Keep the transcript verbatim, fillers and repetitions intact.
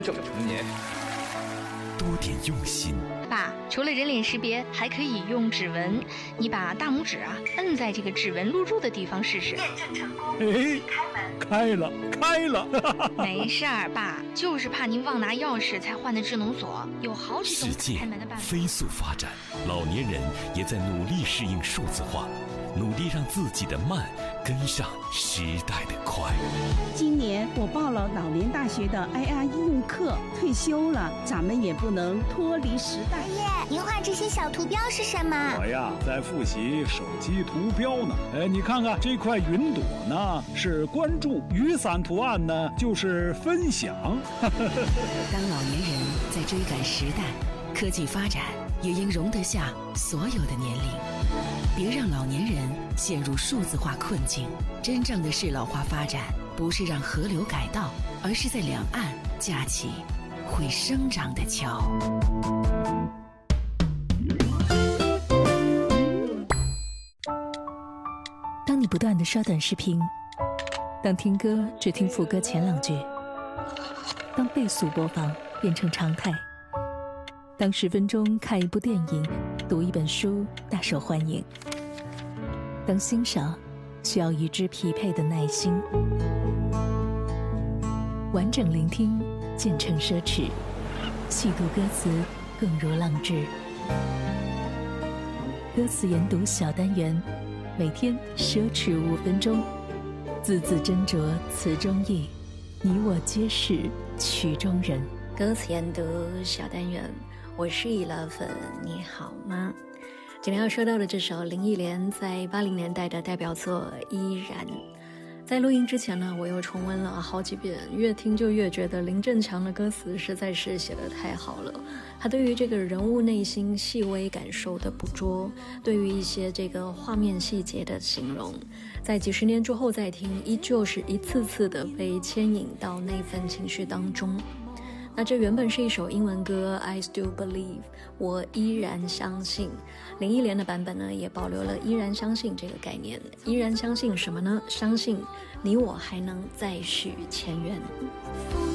这个成年。 多点用心。 爸，除了人脸识别，还可以用指纹。你把大拇指啊摁在这个指纹录入的地方试试。 验证成功， 哎， 开门。 开了，开了。 没事儿，爸，就是怕您忘拿钥匙才换的智能锁，有好几种世界开门的办法。 飞速发展，老年人也在努力适应数字化，努力让自己的慢跟上时代的快。 今年我报了老年大学的 I R 应用课，退休了，咱们也不能脱离时代。 爷爷，您画这些小图标是什么？ 我呀，在复习手机图标呢。哎，你看看这块云朵呢，是关注；雨伞图案呢，就是分享。 当老年人在追赶时代，科技发展也应容得下所有的年龄。别让老年人陷入数字化困境。真正的适老化发展，不是让河流改道，而是在两岸架起会生长的桥。 当你不断地刷短视频，当听歌只听副歌前两句，当倍速播放变成常态，当十分钟看一部电影、读一本书大受欢迎，当欣赏需要与之匹配的耐心，完整聆听渐成奢侈，细读歌词更如浪掷。歌词研读小单元，每天奢侈五分钟，字字斟酌词中意，你我皆是曲中人。 歌词研读小单元，我是易拉粉，你好吗？今天要说到的这首林忆莲在八零年代的代表作《依然》，在录音之前呢，我又重温了好几遍，越听就越觉得林振强的歌词实在是写得太好了。他对于这个人物内心细微感受的捕捉，对于一些这个画面细节的形容，在几十年之后再听，依旧是一次次的被牵引到那份情绪当中。那这原本是一首英文歌 I still believe， 我依然相信。林忆莲的版本呢，也保留了依然相信这个概念。依然相信什么呢？相信你我还能再续前缘。